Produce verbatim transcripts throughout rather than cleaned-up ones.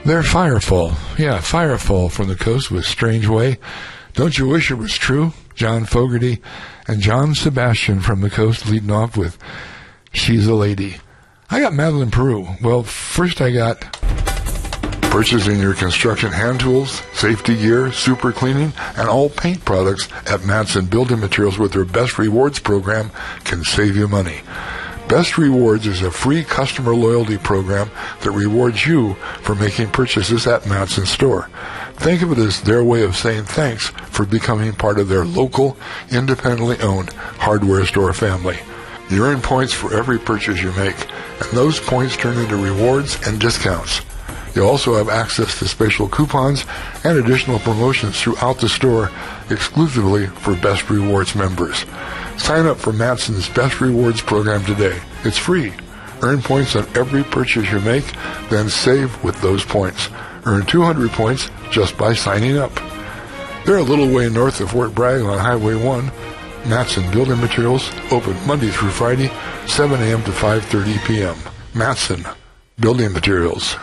They're Firefall. Yeah, Firefall from the coast with Strange Way. Don't You Wish It Was True? John Fogerty and John Sebastian from the coast leading off with She's a Lady. I got Madeline Peru. Well, first I got purchasing your construction hand tools, safety gear, super cleaning, and all paint products at Matson Building Materials with their Best Rewards program can save you money. Best Rewards is a free customer loyalty program that rewards you for making purchases at Matson store. Think of it as their way of saying thanks for becoming part of their local, independently owned hardware store family. You earn points for every purchase you make, and those points turn into rewards and discounts. You'll also have access to special coupons and additional promotions throughout the store exclusively for Best Rewards members. Sign up for Matson's Best Rewards program today. It's free. Earn points on every purchase you make, then save with those points. Earn two hundred points just by signing up. They're a little way north of Fort Bragg on Highway one. Matson Building Materials, open Monday through Friday, seven a.m. to five thirty p.m. Matson Building Materials.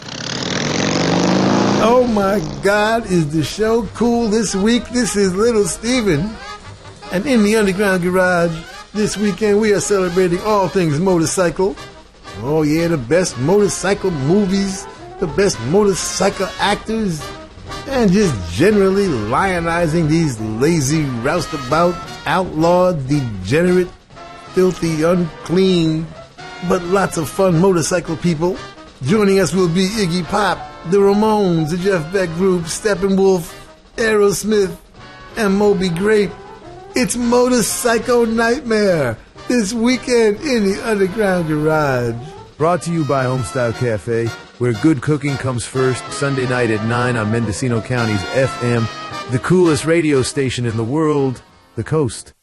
Oh my God, is the show cool this week? This is Little Steven. And in the Underground Garage, this weekend we are celebrating all things motorcycle. Oh yeah, the best motorcycle movies, the best motorcycle actors, and just generally lionizing these lazy, roustabout, outlawed, degenerate, filthy, unclean, but lots of fun motorcycle people. Joining us will be Iggy Pop, the Ramones, the Jeff Beck Group, Steppenwolf, Aerosmith, and Moby Grape. It's Motorcycle Nightmare this weekend in the Underground Garage. Brought to you by Homestyle Cafe, where good cooking comes first, Sunday night at nine on Mendocino County's F M, the coolest radio station in the world, The Coast.